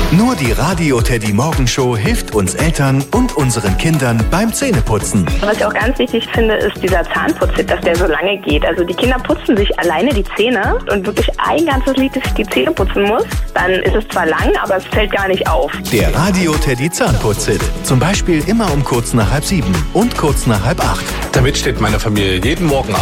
Nur die Radio Teddy Morgenshow hilft uns Eltern und unseren Kindern beim Zähneputzen. Was ich auch ganz wichtig finde, ist dieser Zahnputzhit, dass der so lange geht. Also die Kinder putzen sich alleine die Zähne und wirklich ein ganzes Lied, dass ich die Zähne putzen muss. Dann ist es zwar lang, aber es fällt gar nicht auf. Der Radio Teddy Zahnputzhit. Zum Beispiel immer um kurz nach 6:30 und kurz nach 7:30. Damit steht meine Familie jeden Morgen